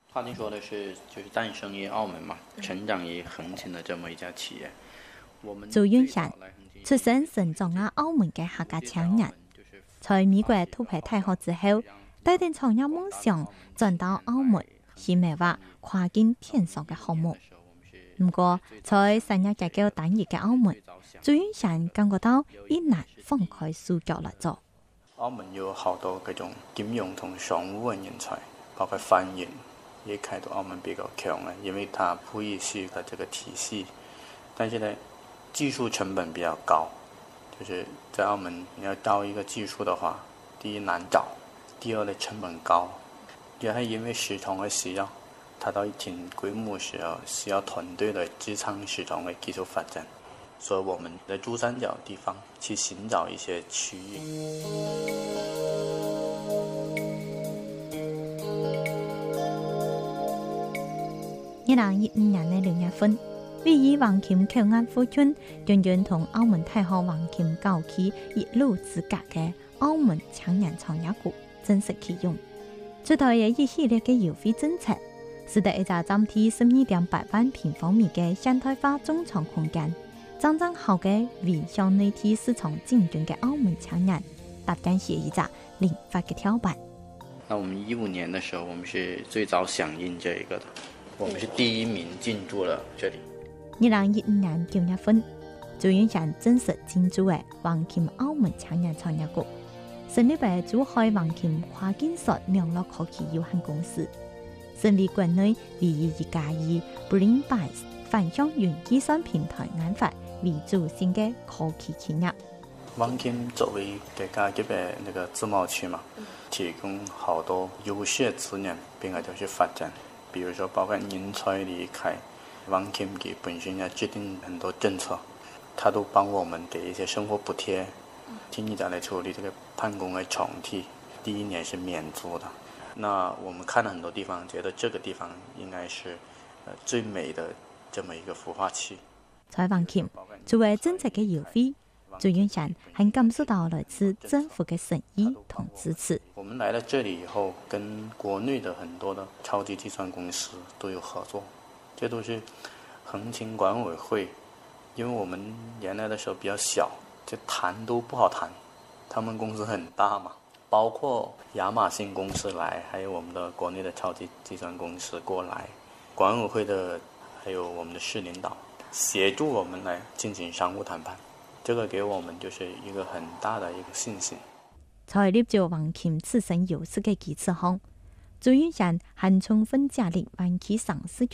话听说的是，就是诞生于澳门嘛，成长于横琴的这么一家企业。 周永善出生成長喺澳門嘅客家青人，在美國突破大學之後，帶定創業夢想轉到澳門，希望話跨境電商嘅項目。不過，在產業結構單一嘅澳門，周永善感覺到一難放開手腳嚟做。 澳門有好多各種金融同商務嘅人才，包括翻譯，也開到澳門比較強嘅，因為它普語系的這個體系，但是呢，技術成本比較高，就是在澳門你要招一個技術的話，第一難找，第二呢成本高，也係因為市場嘅需要，它到一定規模時候需要團隊來支撐市場嘅技術發展，所以我們在珠三角地方去尋找一些區域。 2015年嘅6月份，位於橫琴口岸附近，遠遠同澳門大學橫琴校區一路之隔嘅澳門青年創業局正式啟用。出台嘅一系列嘅優惠政策，使得一座佔地12.8萬平方米嘅現代化中創空間，真正好嘅為向內地市場競爭嘅澳門青年搭建起一座靈活嘅跳板。 那我們15年的時候，我們是最早響應這一個的。我們是第一名進駐了這裡。 2015年9月份，周永善正式進駐嘅橫琴澳門青年創業局，成立為珠海橫琴跨境術網絡科技有限公司，成為國內唯一一家以 BrainBase 反向雲計算平台研發為主線嘅科技企業。 橫琴作為國家級嘅那個自貿區嘛，提供好多優勢資源，並且就去發展。比如說，包括人才離開，橫琴給本身要制定很多政策，他都幫我們給一些生活補貼，替你再來處理這個辦公的場地，第一年是免租的。那我們看了很多地方，覺得這個地方應該是最美的這麼一個孵化器。 在橫琴，作為政策嘅優惠，周永善還感受到來自政府嘅誠意同支持。 我們來了這裡以後，跟國內的很多的超級計算公司都有合作，這都是橫琴管委會，因為我們原來的時候比較小，就談都不好談，他們公司很大嘛，包括亞馬遜公司來，還有我們的國內的超級計算公司過來，管委會的還有我們的市領導協助我們來進行商務談判。這個給我們就是一個很大的一個信心。 在立足橫琴自身優勢嘅基礎上，周永善還充分加力灣區上市區